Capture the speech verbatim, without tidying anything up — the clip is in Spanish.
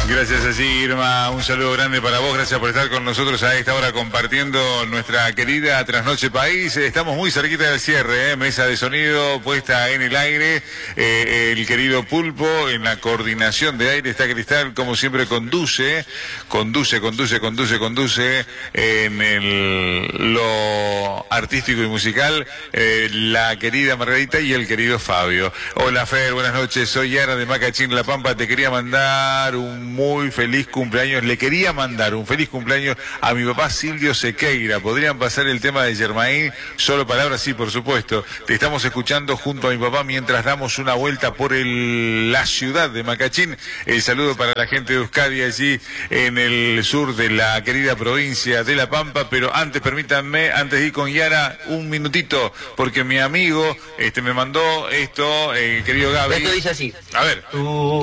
Gracias así, Irma, un saludo grande para vos, gracias por estar con nosotros a esta hora compartiendo nuestra querida Trasnoche País. Estamos muy cerquita del cierre, ¿eh? Mesa de sonido puesta en el aire, eh, el querido Pulpo en la coordinación de aire, está Cristal, como siempre conduce, conduce, conduce, conduce, conduce en el, lo artístico y musical, eh, la querida Margarita y el querido Fabio. Hola Fer, buenas noches, soy Yara de Macachín, La Pampa, te quería mandar un muy feliz cumpleaños, le quería mandar un feliz cumpleaños a mi papá Silvio Sequeira. ¿Podrían pasar el tema de Germain? Solo palabras, sí, por supuesto. Te estamos escuchando junto a mi papá mientras damos una vuelta por el, la ciudad de Macachín. El saludo para la gente de Euskadi allí en el sur de la querida provincia de La Pampa, pero antes, permítanme, antes de ir con Yara, un minutito, porque mi amigo este me mandó esto, el querido Gaby. Esto dice así. A ver. Uh...